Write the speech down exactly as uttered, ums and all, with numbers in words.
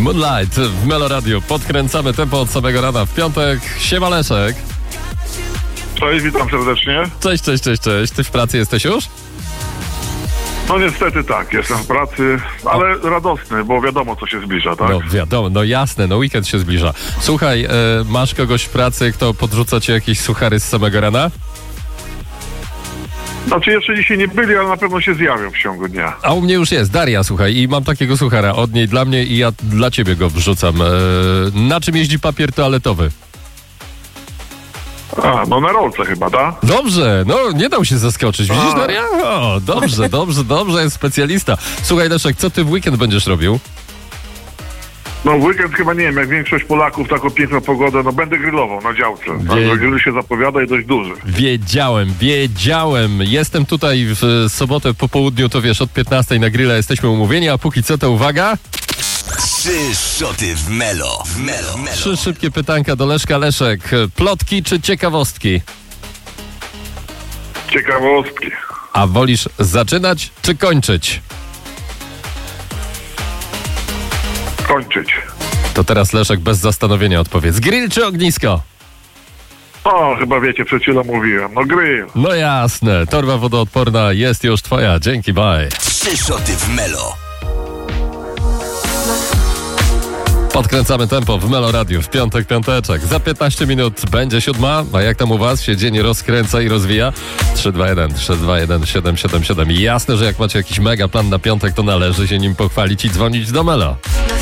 Moonlight w Melo Radio. Podkręcamy tempo od samego rana w piątek. Siema Leszek. Cześć, witam serdecznie. Cześć, cześć, cześć, cześć. Ty w pracy jesteś już? No niestety tak, jestem w pracy, ale o. radosny, bo wiadomo co się zbliża, tak? No wiadomo, no jasne, no weekend się zbliża. Słuchaj, e, masz kogoś w pracy, kto podrzuca ci jakieś suchary z samego rana? Znaczy jeszcze dzisiaj nie byli, ale na pewno się zjawią w ciągu dnia. A u mnie już jest Daria, słuchaj, i mam takiego suchara od niej dla mnie i ja dla ciebie go wrzucam. E, na czym jeździ papier toaletowy? A, no na rolce chyba, tak? Dobrze, no nie dał się zaskoczyć. Widzisz, A. Daria? O, dobrze, dobrze, dobrze, jest specjalista. Słuchaj, Leszek, co ty w weekend będziesz robił? No w weekend chyba nie wiem, jak większość Polaków, taką piękną pogodę, no będę grillował na działce. Wie... Grill się zapowiada i dość duży. Wiedziałem, wiedziałem. Jestem tutaj w sobotę po południu, to wiesz, od piętnastej na grilla jesteśmy umówieni, a póki co to uwaga... Trzy szoty w Melo. W Melo. Melo. Trzy szybkie pytanka do Leszka. Leszek, plotki czy ciekawostki? Ciekawostki. A wolisz zaczynać czy kończyć? Kończyć. To teraz Leszek bez zastanowienia odpowiedz. Grill czy ognisko? O, chyba wiecie, przed chwilą mówiłem. No grill. No jasne, torba wodoodporna jest już twoja. Dzięki, bye. Trzy szoty w Melo. Podkręcamy tempo w Melo Radio w piątek, piąteczek. Za piętnaście minut będzie siódma, a jak tam u was się dzień rozkręca i rozwija? trzy dwa jeden, trzy dwa jeden, siedem siedem siedem. Jasne, że jak macie jakiś mega plan na piątek, to należy się nim pochwalić i dzwonić do Melo.